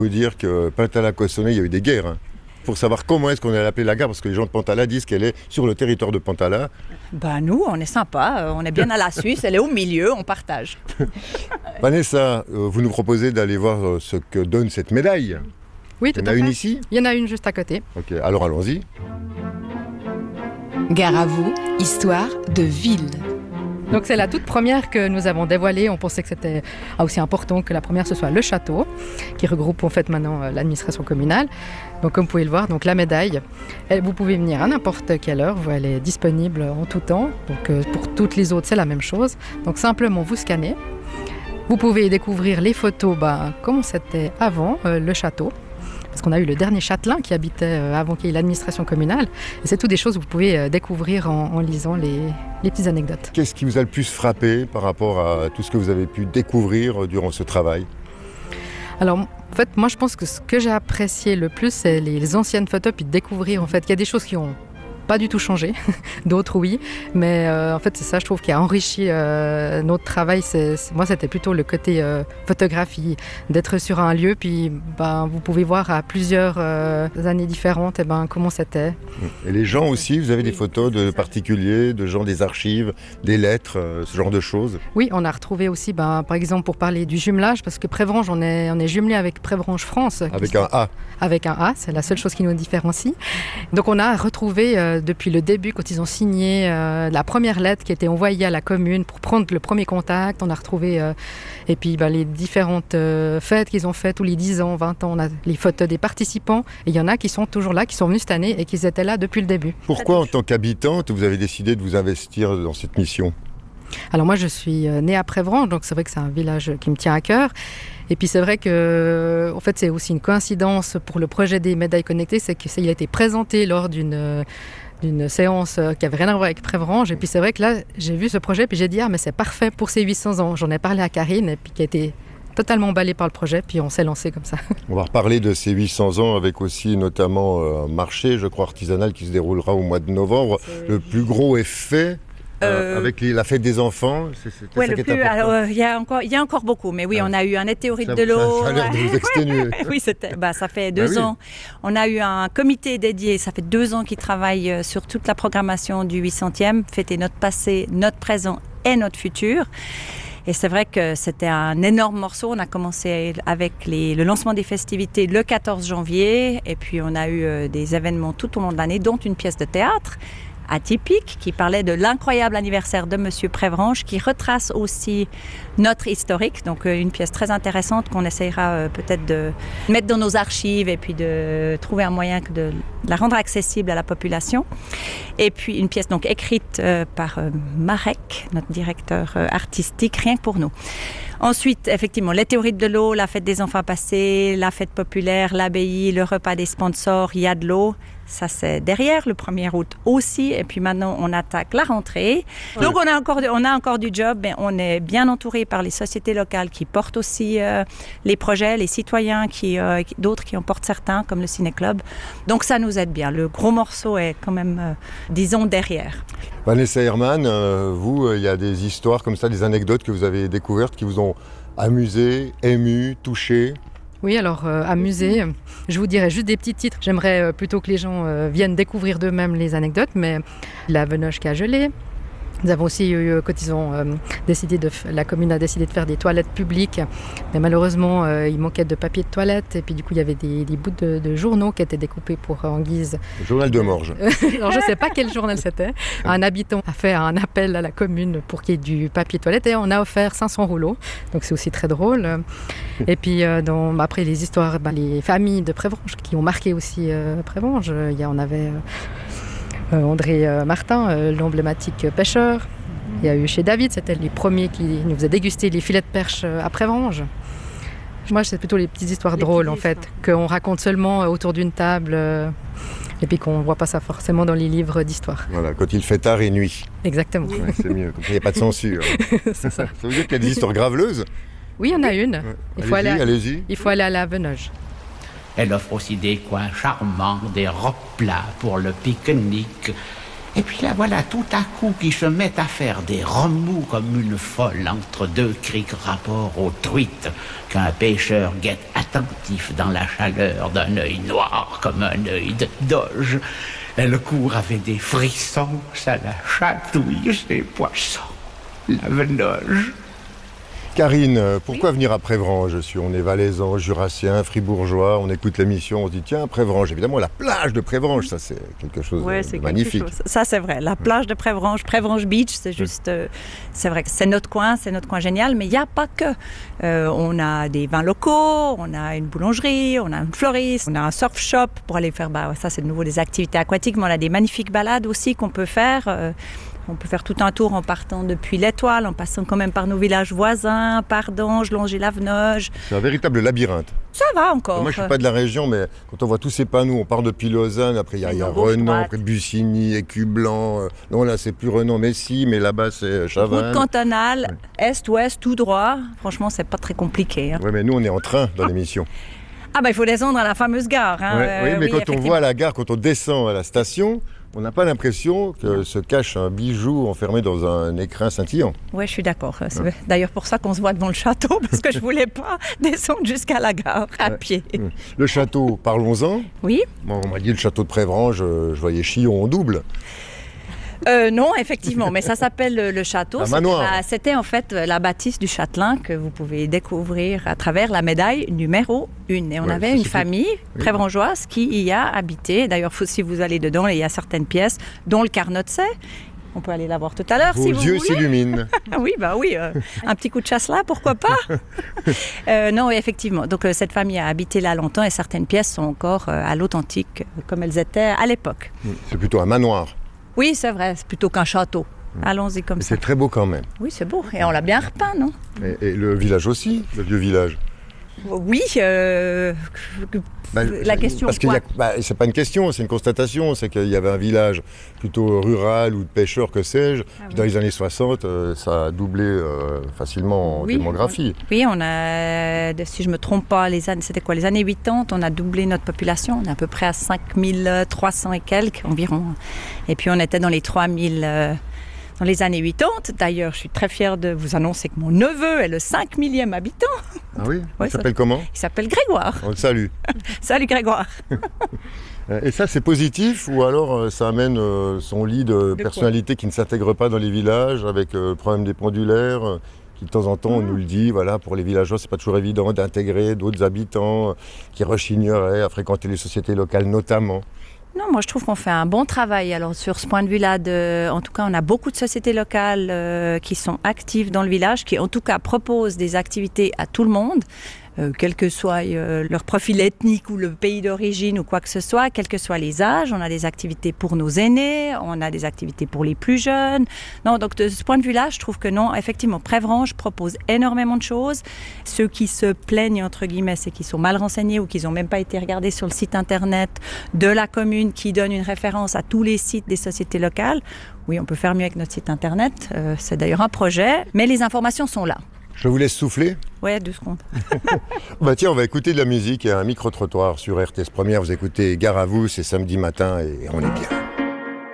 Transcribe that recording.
Vous dire que Pantala-Cossonay, il y a eu des guerres. Pour savoir comment est-ce qu'on allait appeler la gare, parce que les gens de Pantala disent qu'elle est sur le territoire de Pantala. Nous, on est sympa, on est bien à la Suisse, elle est au milieu, on partage. Vanessa, vous nous proposez d'aller voir ce que donne cette médaille. Oui, tout à fait. Il y en a une ici ? Il y en a une juste à côté. Ok, alors allons-y. Gare à vous, histoire de ville. Donc c'est la toute première que nous avons dévoilée. On pensait que c'était aussi important que la première ce soit le château, qui regroupe en fait maintenant l'administration communale. Donc comme vous pouvez le voir, donc la médaille, vous pouvez venir à n'importe quelle heure, elle est disponible en tout temps. Donc pour toutes les autres c'est la même chose. Donc simplement vous scannez. Vous pouvez découvrir les photos comment c'était avant le château. Parce qu'on a eu le dernier châtelain qui habitait avant qu'il y ait l'administration communale. Et c'est toutes des choses que vous pouvez découvrir en lisant les petites anecdotes. Qu'est-ce qui vous a le plus frappé par rapport à tout ce que vous avez pu découvrir durant ce travail ? Alors, en fait, moi, je pense que ce que j'ai apprécié le plus, c'est les anciennes photos, puis de découvrir, en fait, qu'il y a des choses qui ont pas du tout changé, d'autres oui, mais en fait c'est ça je trouve qui a enrichi notre travail. Moi c'était plutôt le côté photographie, d'être sur un lieu puis vous pouvez voir à plusieurs années différentes comment c'était. Et les gens aussi, vous avez des photos de particuliers, de gens des archives, des lettres, ce genre de choses? Oui, on a retrouvé aussi par exemple pour parler du jumelage, parce que Prévrange on est jumelé avec Prévrange France. Avec un A. Avec un A, c'est la seule chose qui nous différencie. Donc on a retrouvé depuis le début, quand ils ont signé la première lettre qui était envoyée à la commune pour prendre le premier contact, on a retrouvé et puis les différentes fêtes qu'ils ont faites tous les 10 ans, 20 ans, on a les photos des participants et il y en a qui sont toujours là, qui sont venus cette année et qui étaient là depuis le début. Pourquoi en tant qu'habitante vous avez décidé de vous investir dans cette mission ? Alors moi je suis née à Prévrange, donc c'est vrai que c'est un village qui me tient à cœur. Et puis c'est vrai que en fait, c'est aussi une coïncidence pour le projet des médailles connectées, c'est qu'il a été présenté lors d'une séance qui avait rien à voir avec Prévrange. Et puis c'est vrai que là, j'ai vu ce projet, puis j'ai dit mais c'est parfait pour ces 800 ans. J'en ai parlé à Karine, et puis qui a été totalement emballée par le projet, puis on s'est lancé comme ça. On va reparler de ces 800 ans avec aussi notamment un marché, je crois, artisanal qui se déroulera au mois de novembre. Le plus gros est fait. Avec la fête des enfants, ouais, ça qui est important. Il y a encore beaucoup, mais oui, on a eu un été au rythme de l'eau. Ça a l'air de vous exténuer. Oui, ça fait 2 ans. On a eu un comité dédié, ça fait 2 ans qu'il travaille sur toute la programmation du 800e, fêter notre passé, notre présent et notre futur. Et c'est vrai que c'était un énorme morceau. On a commencé avec le lancement des festivités le 14 janvier, et puis on a eu des événements tout au long de l'année, dont une pièce de théâtre atypique qui parlait de l'incroyable anniversaire de Monsieur Prévrange, qui retrace aussi notre historique, donc une pièce très intéressante qu'on essaiera peut-être de mettre dans nos archives et puis de trouver un moyen de la rendre accessible à la population. Et puis une pièce donc écrite par Marek, notre directeur artistique, rien que pour nous. Ensuite, effectivement, les théories de l'eau, la fête des enfants passés, la fête populaire, l'abbaye, le repas des sponsors, il y a de l'eau. Ça, c'est derrière, le 1er août aussi. Et puis maintenant, on attaque la rentrée. Donc, on a encore du job, mais on est bien entouré par les sociétés locales qui portent aussi les projets, les citoyens, d'autres qui en portent certains, comme le Ciné-Club. Donc, ça nous aide bien. Le gros morceau est quand même, disons, derrière. Vanessa Herman, vous, il y a des histoires comme ça, des anecdotes que vous avez découvertes qui vous ont amusé, ému, touché ? Oui, alors amusé, je vous dirais juste des petits titres. J'aimerais plutôt que les gens viennent découvrir d'eux-mêmes les anecdotes, mais la Venoge qui a gelé. Nous avons aussi eu, quand ils ont la commune a décidé de faire des toilettes publiques, mais malheureusement il manquait de papier de toilette, et puis du coup il y avait des bouts de journaux qui étaient découpés en guise. Le journal de Morges. Alors je ne sais pas quel journal c'était. Un habitant a fait un appel à la commune pour qu'il y ait du papier de toilette, et on a offert 500 rouleaux, donc c'est aussi très drôle. Et puis après les histoires, les familles de Prévrange qui ont marqué aussi Prévrange, on avait André Martin, l'emblématique pêcheur. Il y a eu chez David, c'était les premiers qui nous faisaient déguster les filets de perche à Prévrange. Moi, c'est plutôt les petites histoires drôles, en fait, qu'on raconte seulement autour d'une table et puis qu'on ne voit pas ça forcément dans les livres d'histoire. Voilà, quand il fait tard et nuit. Exactement. Ouais, c'est mieux, comme ça, il n'y a pas de censure. C'est ça. Ça veut dire qu'il y a des histoires graveleuses ? Oui, il y en a une. Ouais. Allez-y. Il faut aller à la Venoge. Elle offre aussi des coins charmants, des repas plats pour le pique-nique Et puis là, voilà, tout à coup, qui se met à faire des remous comme une folle entre deux criques rapports aux truites qu'un pêcheur guette attentif dans la chaleur d'un œil noir comme un œil de doge. Elle court avec des frissons, ça la chatouille, ces poissons. La venoge. Karine, pourquoi venir à Prévranges? On est valaisans, jurassiens, fribourgeois, on écoute l'émission, on se dit tiens, Prévranges, évidemment la plage de Prévranges, ça c'est quelque chose de magnifique. Ça c'est vrai, la plage de Prévranges, Prévranges Beach, c'est juste, c'est vrai que c'est notre coin génial, mais il n'y a pas que. On a des vins locaux, on a une boulangerie, on a une fleuriste, on a un surf shop pour aller faire, ça c'est de nouveau des activités aquatiques, mais on a des magnifiques balades aussi qu'on peut faire. On peut faire tout un tour en partant depuis l'Étoile, en passant quand même par nos villages voisins, Pardange, Longy-la-Venoge. C'est un véritable labyrinthe. Ça va encore. Moi, je ne suis pas de la région, mais quand on voit tous ces panneaux, on part depuis Lausanne, après il y a Renan, après Bussigny, Écu-Blanc. Non, là, c'est plus Renan, mais si, mais là-bas, c'est Chavannes. Route cantonale, est-ouest, tout droit. Franchement, c'est pas très compliqué. Oui, mais nous, on est en train dans l'émission. Il faut descendre à la fameuse gare. Oui, mais quand on voit la gare, quand on descend à la station, on n'a pas l'impression que se cache un bijou enfermé dans un écrin scintillant. Oui, je suis d'accord. C'est d'ailleurs pour ça qu'on se voit devant le château, parce que je ne voulais pas descendre jusqu'à la gare à pied. Le château, parlons-en. Oui. Bon, on m'a dit le château de Prévranges, je voyais Chillon en double. Non, effectivement, mais ça s'appelle le château. Un manoir. C'était en fait la bâtisse du Châtelain que vous pouvez découvrir à travers la médaille numéro 1. Et on avait une famille prévrangeoise qui y a habité. D'ailleurs, si vous allez dedans, il y a certaines pièces, dont le Carnotzet. On peut aller la voir tout à l'heure si vous voulez. Vos yeux s'illuminent. Oui, un petit coup de chasse là, pourquoi pas. Non, effectivement. Donc cette famille a habité là longtemps et certaines pièces sont encore à l'authentique comme elles étaient à l'époque. C'est plutôt un manoir. Oui, c'est vrai, c'est plutôt qu'un château. Allons-y comme ça. C'est très beau quand même. Oui, c'est beau. Et on l'a bien repeint, non? Et le village aussi, le vieux village. Oui, la question parce quoi c'est pas une question, c'est une constatation. C'est qu'il y avait un village plutôt rural ou de pêcheurs, que sais-je. Puis dans les années 60, ça a doublé facilement en démographie. Oui, on a, si je me trompe pas, c'était quoi, les années 80, on a doublé notre population. On est à peu près à 5300 et quelques environ. Et puis on était dans les 3000... dans les années 80, d'ailleurs, je suis très fière de vous annoncer que mon neveu est le 5000e habitant. Ah oui, il s'appelle comment? Il s'appelle Grégoire. On le salue. Salut Grégoire. Et ça, c'est positif ou alors ça amène son lit de personnalité qui ne s'intègre pas dans les villages avec le problème des pendulaires qui de temps en temps, on nous le dit, voilà, pour les villageois, c'est pas toujours évident d'intégrer d'autres habitants qui rechigneraient à fréquenter les sociétés locales notamment. Non, moi je trouve qu'on fait un bon travail. Alors sur ce point de vue-là, en tout cas, on a beaucoup de sociétés locales qui sont actives dans le village, qui en tout cas proposent des activités à tout le monde, quel que soit leur profil ethnique ou le pays d'origine ou quoi que ce soit, quels que soient les âges. On a des activités pour nos aînés, on a des activités pour les plus jeunes. Non, donc de ce point de vue-là, je trouve que non, effectivement, Prévranges propose énormément de choses. Ceux qui se plaignent, entre guillemets, c'est qu'ils sont mal renseignés ou qu'ils n'ont même pas été regardés sur le site internet de la commune qui donne une référence à tous les sites des sociétés locales. Oui, on peut faire mieux avec notre site internet, c'est d'ailleurs un projet, mais les informations sont là. Je vous laisse souffler. Ouais, 2 secondes. Tiens, on va écouter de la musique et un micro-trottoir sur RTS Première. Vous écoutez Gare à vous, c'est samedi matin et on est bien.